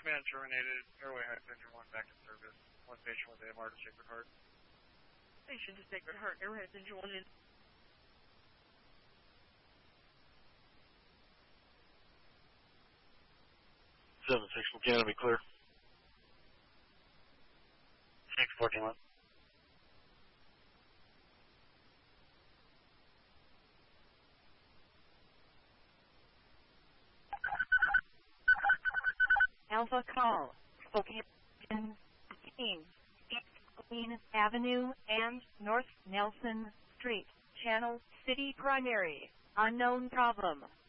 Command terminated. Airway Heights Engine 1 back in service. One station with AMR to Sacred Heart. Station to Sacred Heart. Airway Heights Engine 1 in. 7-6 from Canada, be clear. 641. Alpha call. Location East Queen Avenue and North Nelson Street. Channel City Primary. Unknown problem.